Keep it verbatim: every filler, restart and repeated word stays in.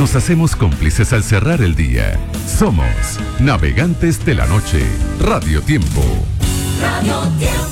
nos hacemos cómplices al cerrar el día. Somos Navegantes de la Noche. Radio Tiempo. Radio Tiempo.